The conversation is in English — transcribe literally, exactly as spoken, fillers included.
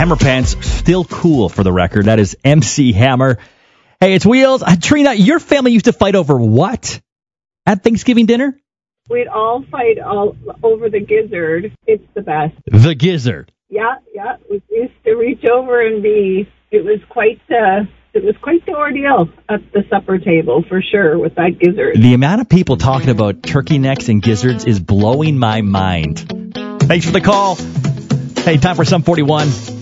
Hammer pants, still cool for the record. That is M C Hammer. Hey, it's Wheels. Uh, Trina, your family used to fight over what at Thanksgiving dinner? We'd all fight all over the gizzard. It's the best. The gizzard. Yeah, yeah. We used to reach over and be, it was quite, uh, it was quite the ordeal at the supper table, for sure, with that gizzard. The amount of people talking about turkey necks and gizzards is blowing my mind. Thanks for the call. Hey, time for Sum forty-one.